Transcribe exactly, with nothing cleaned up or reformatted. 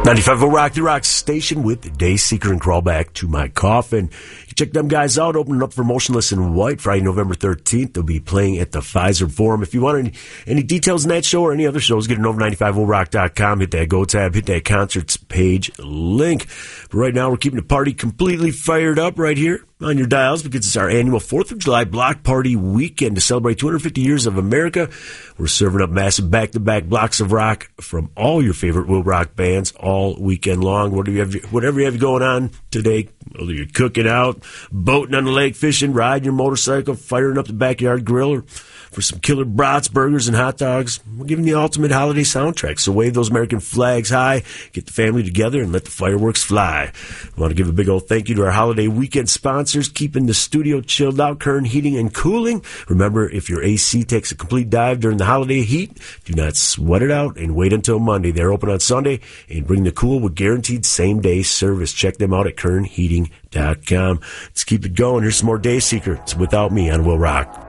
ninety-five point oh Rock, the Rock Station with the Dayseeker and Crawl Back to My Coffin. You check them guys out, opening up for Motionless in White Friday, November thirteenth. They'll be playing at the Pfizer Forum. If you want any, any details on that show or any other shows, get it over ninety-five point oh rock dot com. Hit that Go tab, hit that Concerts page link. But right now, we're keeping the party completely fired up right here on your dials because it's our annual fourth of July Block Party Weekend to celebrate two hundred fifty years of America. We're serving up massive back-to-back blocks of rock from all your favorite Will Rock bands all weekend long. Whatever you have, whatever you have going on today, whether you're cooking out, boating on the lake, fishing, riding your motorcycle, firing up the backyard grill, or for some killer brats, burgers, and hot dogs, we're giving the ultimate holiday soundtrack. So wave those American flags high, get the family together, and let the fireworks fly. I want to give a big old thank you to our holiday weekend sponsors, keeping the studio chilled out, Kern Heating and Cooling. Remember, if your A C takes a complete dive during the holiday heat, do not sweat it out and wait until Monday. They're open on Sunday and bring the cool with guaranteed same-day service. Check them out at kern heating dot com. Let's keep it going. Here's some more Dayseeker. It's Without Me on Will Rock.